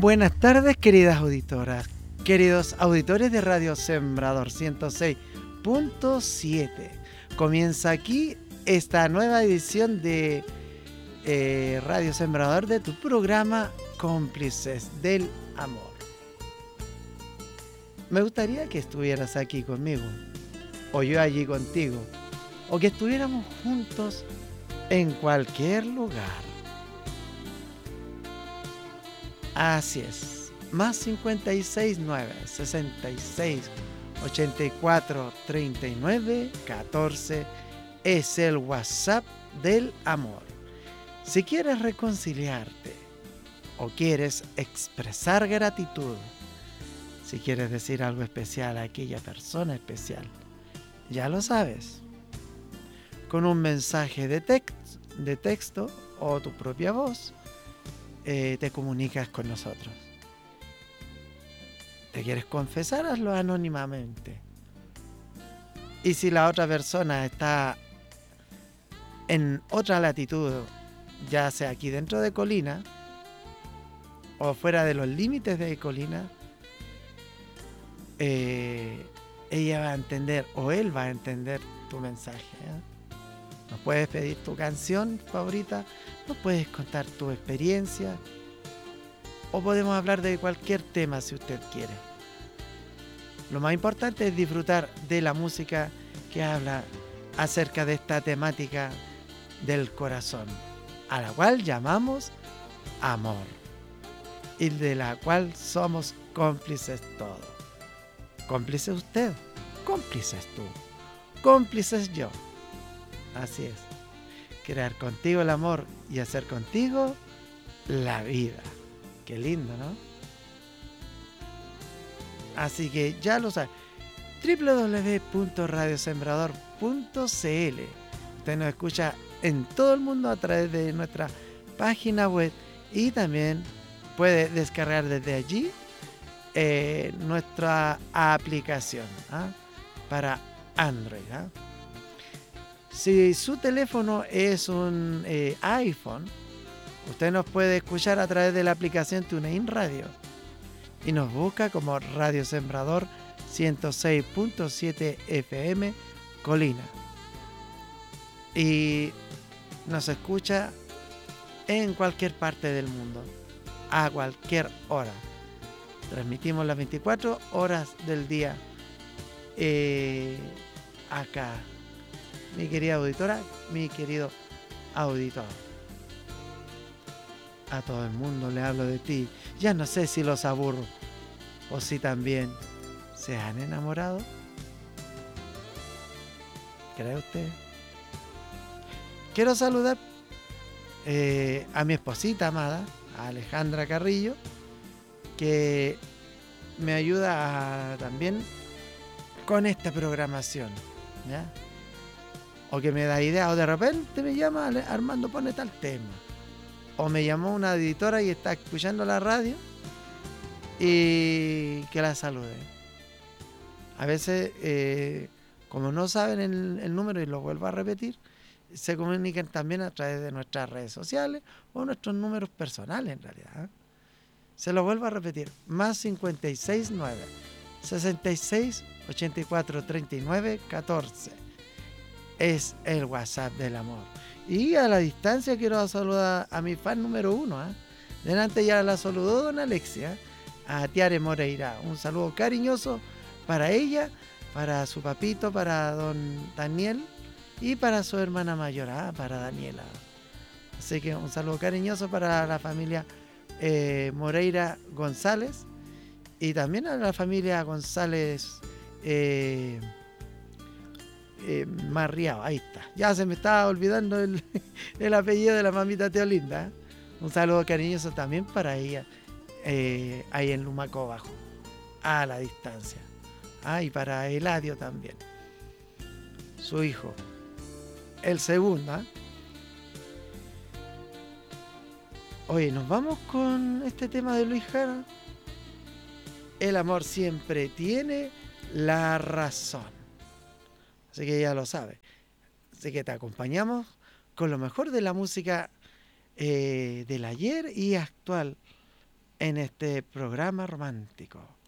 Buenas tardes, queridas auditoras, queridos auditores de Radio Sembrador 106.7. Comienza aquí esta nueva edición de Radio Sembrador de tu programa Cómplices del Amor. Me gustaría que estuvieras aquí conmigo, o yo allí contigo, o que estuviéramos juntos en cualquier lugar. Así es, más 56 9 66 84 39 14 es el WhatsApp del amor. Si quieres reconciliarte o quieres expresar gratitud, si quieres decir algo especial a aquella persona especial, ya lo sabes, con un mensaje de texto o tu propia voz, te comunicas con nosotros. ¿Te quieres confesar? Hazlo anónimamente. Y si la otra persona está en otra latitud, ya sea aquí dentro de Colina o fuera de los límites de Colina, ella va a entender o él va a entender tu mensaje, ¿eh? Nos puedes pedir tu canción favorita, nos puedes contar tu experiencia, o podemos hablar de cualquier tema si usted quiere. Lo más importante es disfrutar de la música que habla acerca de esta temática del corazón, a la cual llamamos amor, y de la cual somos cómplices todos. Cómplice usted, cómplices tú, cómplices yo. Así es, crear contigo el amor y hacer contigo la vida. Qué lindo, ¿no? Así que ya lo sabes, www.radiosembrador.cl. Usted nos escucha en todo el mundo a través de nuestra página web y también puede descargar desde allí nuestra aplicación para Android. Si su teléfono es un iPhone, usted nos puede escuchar a través de la aplicación TuneIn Radio y nos busca como Radio Sembrador 106.7 FM Colina. Y nos escucha en cualquier parte del mundo, a cualquier hora. Transmitimos las 24 horas del día acá. Mi querida auditora, mi querido auditor. A todo el mundo le hablo de ti. Ya no sé si los aburro o si también se han enamorado. ¿Cree usted? Quiero saludar a mi esposita amada, a Alejandra Carrillo, que me ayuda también con esta programación, ¿ya? O que me da idea, o de repente me llama Armando, pone tal tema. O me llamó una editora y está escuchando la radio y que la salude. A veces, como no saben el número y lo vuelvo a repetir, se comunican también a través de nuestras redes sociales o nuestros números personales en realidad. Se lo vuelvo a repetir, más 56 9 66 84 39 14. Es el WhatsApp del amor. Y a la distancia quiero saludar a mi fan número 1. Delante ya la saludó don Alexia, a Tiare Moreira. Un saludo cariñoso para ella, para su papito, para don Daniel y para su hermana mayor, para Daniela. Así que un saludo cariñoso para la familia Moreira González y también a la familia González Marriao. Ahí está. Ya se me estaba olvidando el apellido de la mamita Teolinda. Un saludo cariñoso también para ella ahí en Lumaco Bajo, a la distancia. Y para Eladio también, su hijo, el segundo. Oye, nos vamos con este tema de Luis Jara. El amor siempre tiene la razón. Así que ya lo sabe. Así que te acompañamos con lo mejor de la música del ayer y actual en este programa romántico.